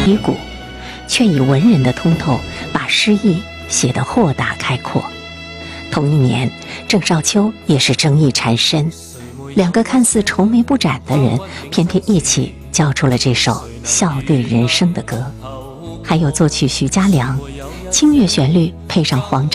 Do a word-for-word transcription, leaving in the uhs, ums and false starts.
低谷，却以文人的通透把诗意写得豁达开阔。同一年，郑少秋也是争议缠身，两个看似愁眉不展的人，偏偏一起交出了这首笑对人生的歌。还有作曲徐嘉良，清乐旋律配上黄沾